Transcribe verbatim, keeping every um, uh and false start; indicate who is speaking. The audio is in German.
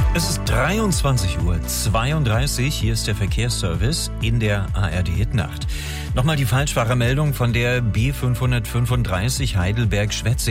Speaker 1: Es ist dreiundzwanzig Uhr zweiunddreißig. Hier ist der Verkehrsservice in der A R D-Hitnacht. Nochmal die Falschfahrermeldung von der B fünfhundertfünfunddreißig Heidelberg-Schwetzingen.